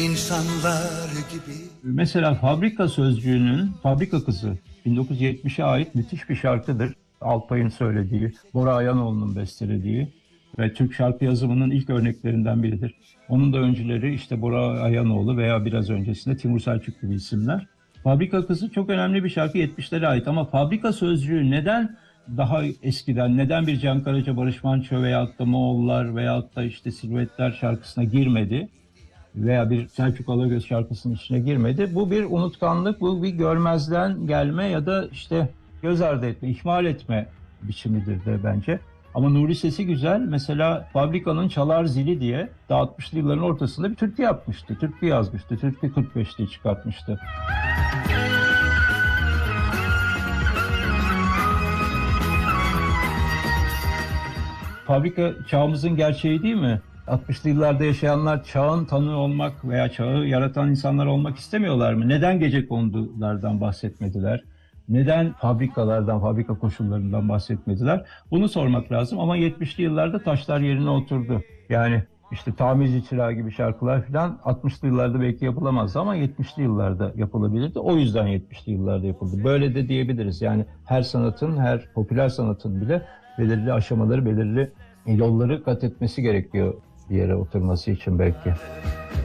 İnsanlar gibi. Mesela Fabrika sözcüğünün Fabrika Kızı 1970'e ait müthiş bir şarkıdır. Alpay'ın söylediği, Bora Ayanoğlu'nun bestelediği ve Türk şarkı yazımının ilk örneklerinden biridir. Onun da öncüleri işte Bora Ayanoğlu veya biraz öncesinde Timur Selçuk gibi isimler. Fabrika Kızı çok önemli bir şarkı 70'lere ait ama Fabrika sözcüğü neden daha eskiden, neden bir Can Karaca, Barış Manço veyahut da Moğollar veyahut da işte Silüetler şarkısına girmedi? Veya bir Selçuk Alagöz şarkısının içine girmedi. Bu bir unutkanlık, bu bir görmezden gelme ya da işte göz ardı etme, ihmal etme biçimidir de bence. Ama Nuri Sesi güzel. Mesela Fabrika'nın Çalar Zili diye daha 60'lı yılların ortasında bir türkü yapmıştı. Türkü yazmıştı. Türkü 45'te çıkartmıştı. Fabrika çağımızın gerçeği değil mi? 60'lı yıllarda yaşayanlar çağın tanığı olmak veya çağı yaratan insanlar olmak istemiyorlar mı? Neden gecekondulardan bahsetmediler? Neden fabrikalardan, fabrika koşullarından bahsetmediler? Bunu sormak lazım ama 70'li yıllarda taşlar yerine oturdu. Yani işte Tamirci Çırağı gibi şarkılar falan 60'lı yıllarda belki yapılamazdı ama 70'li yıllarda yapılabilirdi. O yüzden 70'li yıllarda yapıldı. Böyle de diyebiliriz. Yani her sanatın, her popüler sanatın bile belirli aşamaları, belirli yolları kat etmesi gerekiyor bir yere oturması için belki.